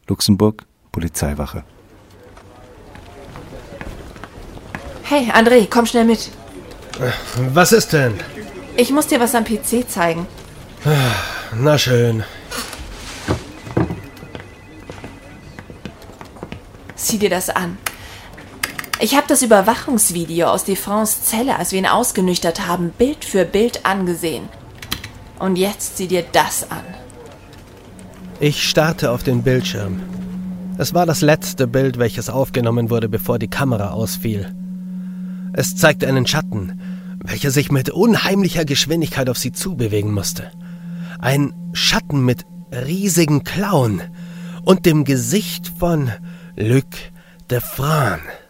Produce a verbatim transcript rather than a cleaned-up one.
Luxemburg, Polizeiwache. Hey, André, komm schnell mit. Was ist denn? Ich muss dir was am P C zeigen. Na schön. Sieh dir das an. Ich habe das Überwachungsvideo aus Defrans Zelle, als wir ihn ausgenüchtert haben, Bild für Bild angesehen. Und jetzt sieh dir das an. Ich starrte auf den Bildschirm. Es war das letzte Bild, welches aufgenommen wurde, bevor die Kamera ausfiel. Es zeigte einen Schatten, welcher sich mit unheimlicher Geschwindigkeit auf sie zubewegen musste. Ein Schatten mit riesigen Klauen und dem Gesicht von Luc Defrans.